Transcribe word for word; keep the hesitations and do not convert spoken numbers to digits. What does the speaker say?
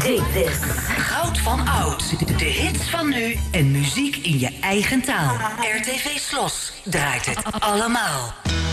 Dig this. Goud van oud. De hits van nu en muziek in je eigen taal. R T V Slos draait het allemaal.